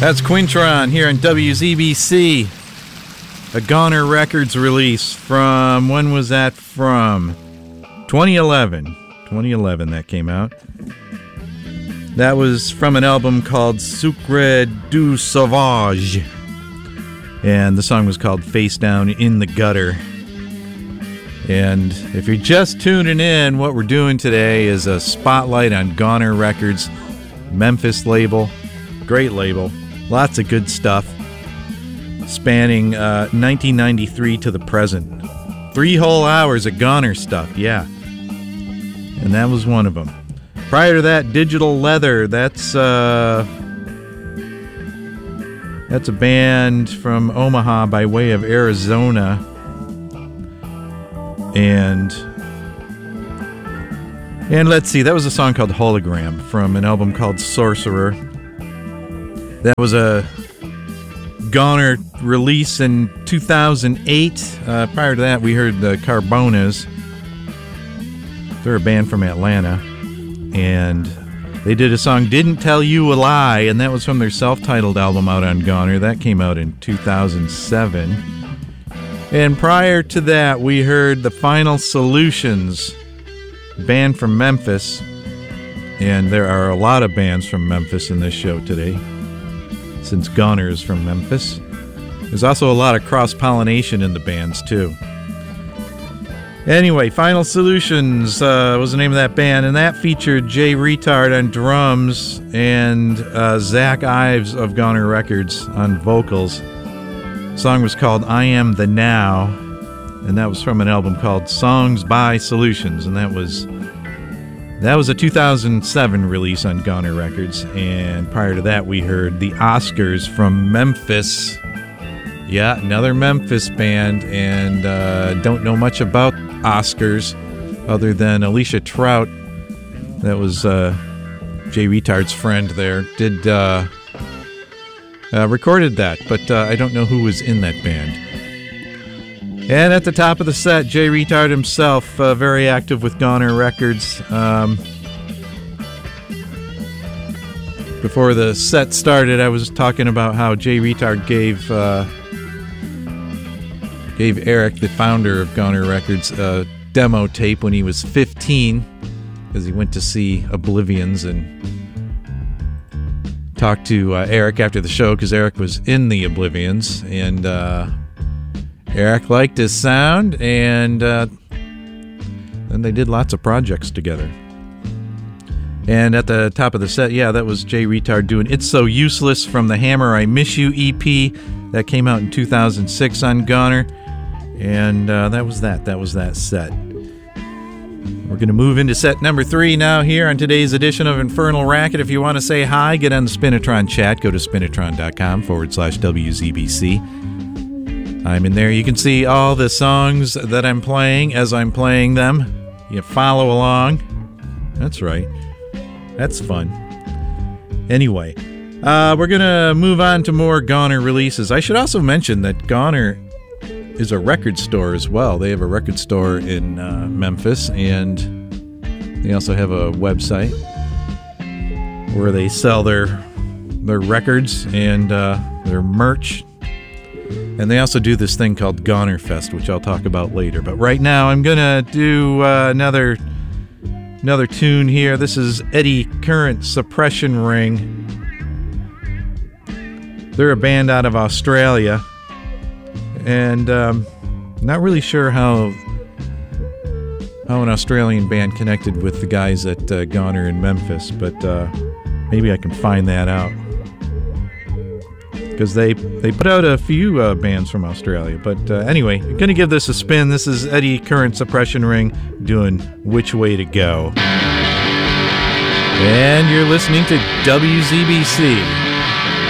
That's Quintron here on WZBC. A Goner Records release from, when was that from? 2011. 2011 that came out. That was from an album called Sucre du Sauvage. And the song was called Face Down in the Gutter. And if you're just tuning in, what we're doing today is a spotlight on Goner Records, Memphis label. Great label. Lots of good stuff. Spanning 1993 to the present. 3 whole hours of Goner stuff, yeah. And that was one of them. Prior to that, Digital Leather. That's a band from Omaha by way of Arizona. And let's see, that was a song called Hologram from an album called Sorcerer. That was a Goner release in 2008. Prior to that, we heard the Carbonas. They're a band from Atlanta. And they did a song, Didn't Tell You a Lie, and that was from their self-titled album out on Goner. That came out in 2007. And prior to that, we heard the Final Solutions, band from Memphis. And there are a lot of bands from Memphis in this show today, since Goner is from Memphis. There's also a lot of cross-pollination in the bands, too. Anyway, Final Solutions was the name of that band, and that featured Jay Retard on drums and Zach Ives of Goner Records on vocals. The song was called I Am the Now, and that was from an album called Songs by Solutions, and that was a 2007 release on Goner Records. And prior to that, we heard the Oscars from Memphis. Yeah, another Memphis band, and don't know much about Oscars other than Alicia Trout. That was Jay Retard's friend there. Recorded that, but I don't know who was in that band. And at the top of the set, Jay Retard himself, very active with Goner Records. Before the set started, I was talking about how Jay Retard gave Eric, the founder of Goner Records, a demo tape when he was 15, because he went to see Oblivions, and talked to Eric after the show, because Eric was in the Oblivions, and Eric liked his sound, and then they did lots of projects together. And at the top of the set, yeah, that was Jay Retard doing It's So Useless from the Hammer I Miss You EP. That came out in 2006 on Goner. And that was that set. We're going to move into set number 3 now here on today's edition of Infernal Racket. If you want to say hi, get on the Spinitron chat. Go to spinitron.com/WZBC. I'm in there. You can see all the songs that I'm playing as I'm playing them. You follow along. That's right. That's fun. Anyway, we're going to move on to more Goner releases. I should also mention that Goner is a record store as well. They have a record store in Memphis, and they also have a website where they sell their records and their merch. And they also do this thing called Goner Fest, which I'll talk about later. But right now, I'm going to do another tune here. This is Eddie Current, Suppression Ring. They're a band out of Australia. And not really sure how an Australian band connected with the guys at Goner in Memphis, but maybe I can find that out, because they put out a few bands from Australia. But anyway, I'm going to give this a spin. This is Eddie Current, Suppression Ring, doing Which Way to Go. And you're listening to WZBC.